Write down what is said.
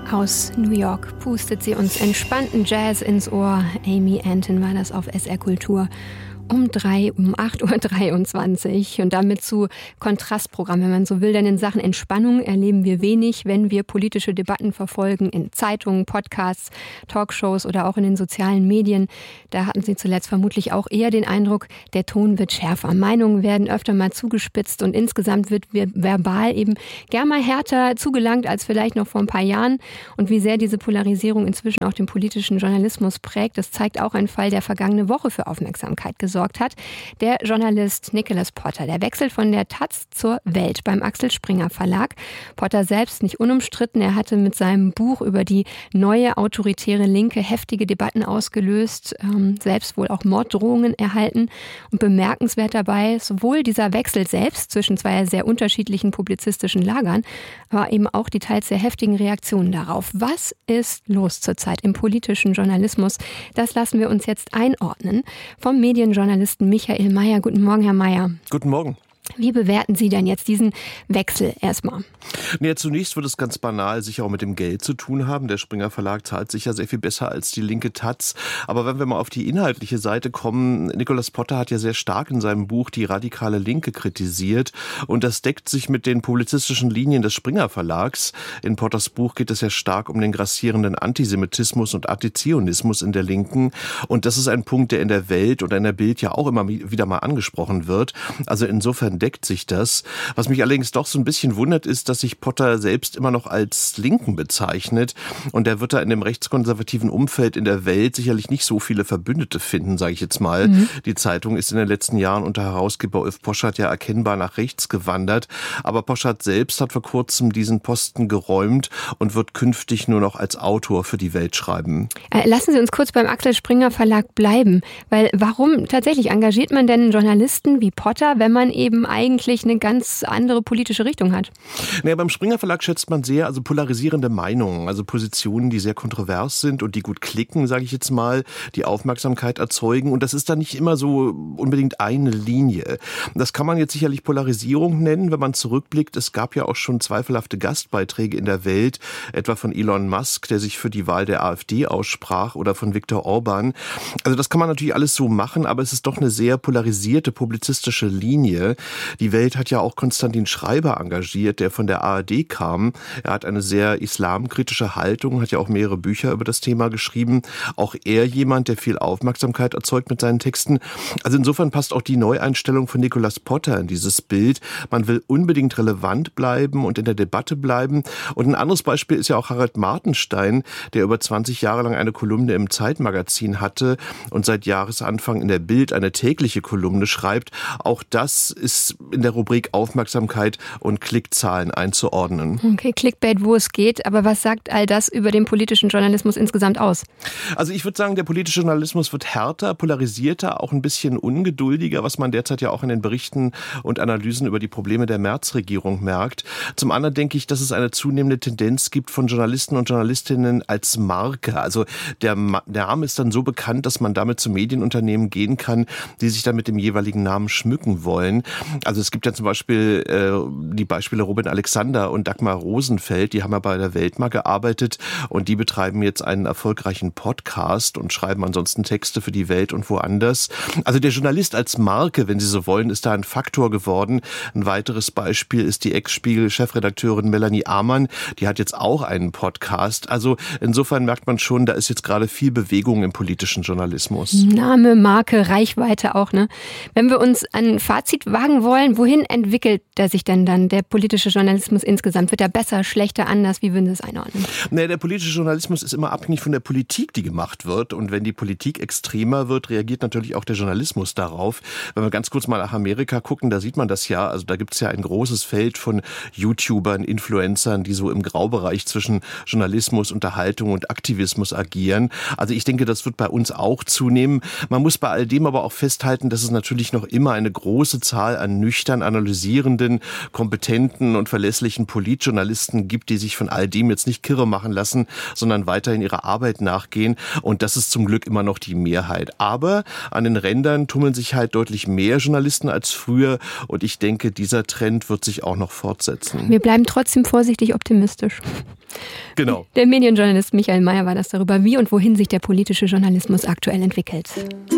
Aus New York pustet sie uns entspannten Jazz ins Ohr. Amy Antin war das auf SR Kultur. Um 8.23 Uhr und damit zu Kontrastprogramm, wenn man so will. Denn in Sachen Entspannung erleben wir wenig, wenn wir politische Debatten verfolgen in Zeitungen, Podcasts, Talkshows oder auch in den sozialen Medien. Da hatten Sie zuletzt vermutlich auch eher den Eindruck, der Ton wird schärfer. Meinungen werden öfter mal zugespitzt und insgesamt wird verbal eben gern mal härter zugelangt als vielleicht noch vor ein paar Jahren. Und wie sehr diese Polarisierung inzwischen auch den politischen Journalismus prägt, das zeigt auch ein Fall, der vergangene Woche für Aufmerksamkeit gesorgt hat. Der Journalist Nicholas Potter, der wechselt von der Taz zur Welt beim Axel Springer Verlag. Potter selbst nicht unumstritten. Er hatte mit seinem Buch über die neue autoritäre Linke heftige Debatten ausgelöst, selbst wohl auch Morddrohungen erhalten. Und bemerkenswert dabei sowohl dieser Wechsel selbst zwischen zwei sehr unterschiedlichen publizistischen Lagern, aber eben auch die teils sehr heftigen Reaktionen darauf. Was ist los zurzeit im politischen Journalismus? Das lassen wir uns jetzt einordnen vom Medienjournalisten Michael Mayer. Guten Morgen, Herr Mayer. Guten Morgen. Wie bewerten Sie denn jetzt diesen Wechsel erstmal? Ja, zunächst wird es ganz banal sicher auch mit dem Geld zu tun haben. Der Springer Verlag zahlt sicher sehr viel besser als die linke Taz. Aber wenn wir mal auf die inhaltliche Seite kommen, Nicholas Potter hat ja sehr stark in seinem Buch die radikale Linke kritisiert. Und das deckt sich mit den publizistischen Linien des Springer Verlags. In Potters Buch geht es ja stark um den grassierenden Antisemitismus und Antizionismus in der Linken. Und das ist ein Punkt, der in der Welt oder in der Bild ja auch immer wieder mal angesprochen wird. Also insofern deckt sich das. Was mich allerdings doch so ein bisschen wundert, ist, dass sich Potter selbst immer noch als Linken bezeichnet. Und er wird da in dem rechtskonservativen Umfeld in der Welt sicherlich nicht so viele Verbündete finden, sage ich jetzt mal. Die Zeitung ist in den letzten Jahren unter Herausgeber Ulf Poschardt ja erkennbar nach rechts gewandert. Aber Poschardt selbst hat vor kurzem diesen Posten geräumt und wird künftig nur noch als Autor für die Welt schreiben. Lassen Sie uns kurz beim Axel Springer Verlag bleiben. Weil warum tatsächlich engagiert man denn Journalisten wie Potter, wenn man eben eigentlich eine ganz andere politische Richtung hat? Naja, beim Springer Verlag schätzt man sehr polarisierende Meinungen, also Positionen, die sehr kontrovers sind und die gut klicken, sage ich jetzt mal, die Aufmerksamkeit erzeugen. Und das ist dann nicht immer so unbedingt eine Linie. Das kann man jetzt sicherlich Polarisierung nennen, wenn man zurückblickt. Es gab ja auch schon zweifelhafte Gastbeiträge in der Welt, etwa von Elon Musk, der sich für die Wahl der AfD aussprach, oder von Viktor Orban. Also das kann man natürlich alles so machen, aber es ist doch eine sehr polarisierte publizistische Linie. Die Welt hat ja auch Konstantin Schreiber engagiert, der von der ARD kam. Er hat eine sehr islamkritische Haltung, hat ja auch mehrere Bücher über das Thema geschrieben. Auch er jemand, der viel Aufmerksamkeit erzeugt mit seinen Texten. Also insofern passt auch die Neueinstellung von Nicholas Potter in dieses Bild. Man will unbedingt relevant bleiben und in der Debatte bleiben. Und ein anderes Beispiel ist ja auch Harald Martenstein, der über 20 Jahre lang eine Kolumne im Zeitmagazin hatte und seit Jahresanfang in der Bild eine tägliche Kolumne schreibt. Auch das ist in der Rubrik Aufmerksamkeit und Klickzahlen einzuordnen. Okay, Clickbait, wo es geht. Aber was sagt all das über den politischen Journalismus insgesamt aus? Also ich würde sagen, der politische Journalismus wird härter, polarisierter, auch ein bisschen ungeduldiger, was man derzeit ja auch in den Berichten und Analysen über die Probleme der Merz-Regierung merkt. Zum anderen denke ich, dass es eine zunehmende Tendenz gibt von Journalisten und Journalistinnen als Marke. Also der Name ist dann so bekannt, dass man damit zu Medienunternehmen gehen kann, die sich dann mit dem jeweiligen Namen schmücken wollen. Also es gibt ja zum Beispiel die Beispiele Robin Alexander und Dagmar Rosenfeld, die haben ja bei der Welt mal gearbeitet und die betreiben jetzt einen erfolgreichen Podcast und schreiben ansonsten Texte für die Welt und woanders. Also der Journalist als Marke, wenn Sie so wollen, ist da ein Faktor geworden. Ein weiteres Beispiel ist die Ex-Spiegel-Chefredakteurin Melanie Amann, die hat jetzt auch einen Podcast. Also insofern merkt man schon, da ist jetzt gerade viel Bewegung im politischen Journalismus. Name, Marke, Reichweite auch, ne? Wenn wir uns ein Fazit wagen wollen, wohin entwickelt er sich denn dann, der politische Journalismus insgesamt? Wird er besser, schlechter, anders? Wie würden Sie es einordnen? Nee, der politische Journalismus ist immer abhängig von der Politik, die gemacht wird. Und wenn die Politik extremer wird, reagiert natürlich auch der Journalismus darauf. Wenn wir ganz kurz mal nach Amerika gucken, da sieht man das ja. Also da gibt es ja ein großes Feld von YouTubern, Influencern, die so im Graubereich zwischen Journalismus, Unterhaltung und Aktivismus agieren. Also ich denke, das wird bei uns auch zunehmen. Man muss bei all dem aber auch festhalten, dass es natürlich noch immer eine große Zahl an nüchtern analysierenden, kompetenten und verlässlichen Politjournalisten gibt, die sich von all dem jetzt nicht kirre machen lassen, sondern weiterhin ihrer Arbeit nachgehen. Und das ist zum Glück immer noch die Mehrheit. Aber an den Rändern tummeln sich halt deutlich mehr Journalisten als früher. Und ich denke, dieser Trend wird sich auch noch fortsetzen. Wir bleiben trotzdem vorsichtig optimistisch. Genau. Der Medienjournalist Michael Mayer war das darüber, wie und wohin sich der politische Journalismus aktuell entwickelt.